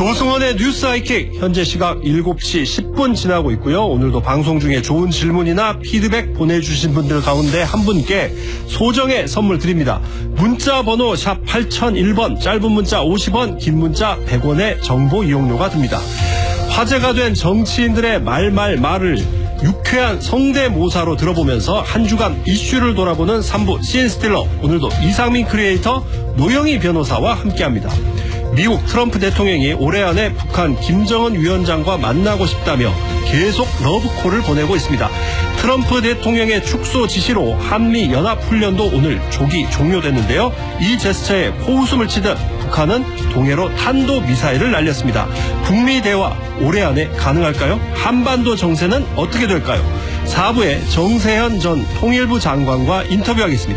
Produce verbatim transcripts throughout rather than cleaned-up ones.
조승원의 뉴스 하이킥, 현재 시각 일곱 시 십 분 지나고 있고요. 오늘도 방송 중에 좋은 질문이나 피드백 보내주신 분들 가운데 한 분께 소정의 선물 드립니다. 문자 번호 샵 팔공공일 번, 짧은 문자 오십 원, 긴 문자 백 원의 정보 이용료가 듭니다. 화제가 된 정치인들의 말말 말을 유쾌한 성대모사로 들어보면서 한 주간 이슈를 돌아보는 삼 부 씨엔스틸러, 오늘도 이상민 크리에이터, 노영희 변호사와 함께합니다. 미국 트럼프 대통령이 올해 안에 북한 김정은 위원장과 만나고 싶다며 계속 러브콜을 보내고 있습니다. 트럼프 대통령의 축소 지시로 한미연합훈련도 오늘 조기 종료됐는데요. 이 제스처에 코웃음을 치듯 북한은 동해로 탄도미사일을 날렸습니다. 북미 대화 올해 안에 가능할까요? 한반도 정세는 어떻게 될까요? 사 부에 정세현 전 통일부 장관과 인터뷰하겠습니다.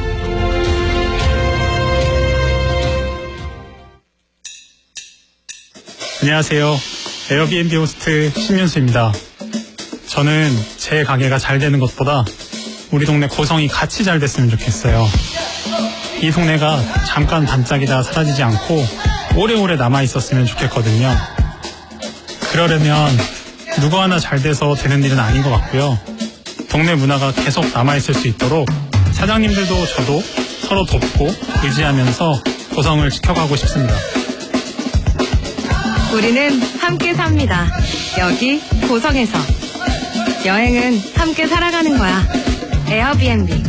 안녕하세요. 에어비앤비 호스트 신윤수입니다. 저는 제 가게가 잘 되는 것보다 우리 동네 고성이 같이 잘 됐으면 좋겠어요. 이 동네가 잠깐 반짝이다 사라지지 않고 오래오래 남아있었으면 좋겠거든요. 그러려면 누구 하나 잘 돼서 되는 일은 아닌 것 같고요. 동네 문화가 계속 남아있을 수 있도록 사장님들도 저도 서로 돕고 의지하면서 고성을 지켜가고 싶습니다. 우리는 함께 삽니다. 여기 고성에서. 여행은 함께 살아가는 거야. 에어비앤비.